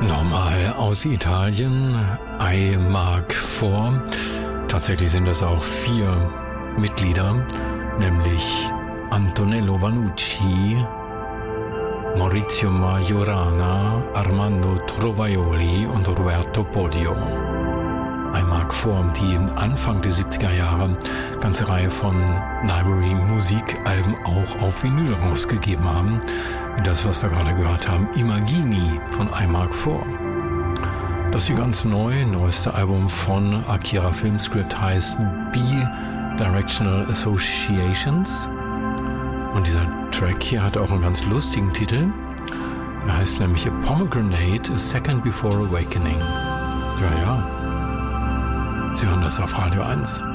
Nochmal aus Italien, I Mark IV. Tatsächlich sind das auch 4 Mitglieder, nämlich Antonello Vannucci, Maurizio Majorana, Armando Trovaioli und Roberto Podio. I Mark IV, die Anfang der 70er Jahre ganze Reihe von Library-Musikalben auch auf Vinyl rausgegeben haben. Wie das, was wir gerade gehört haben, Imagini von I Mark IV. Das hier ganz neueste Album von Akira Filmscript heißt Bi-Directional Associations. Und dieser Track hier hat auch einen ganz lustigen Titel. Der heißt nämlich A Pomegranate, A Second Before Awakening. Ja. Sie hören das auf Radio 1.